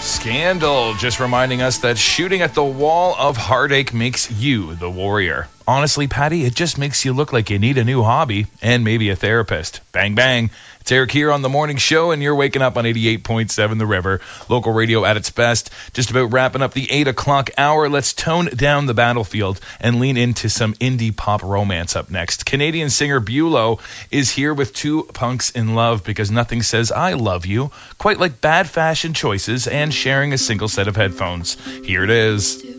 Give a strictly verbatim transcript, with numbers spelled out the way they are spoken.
Scandal, just reminding us that shooting at the wall of heartache makes you the warrior. Honestly, Patty, it just makes you look like you need a new hobby and maybe a therapist. Bang, bang. It's Eric here on The Morning Show, and you're waking up on eighty-eight point seven The River. Local radio at its best. Just about wrapping up the eight o'clock hour. Let's tone down the battlefield and lean into some indie pop romance up next. Canadian singer Bulow is here with Two Punks in Love, because nothing says I love you quite like bad fashion choices and sharing a single set of headphones. Here it is.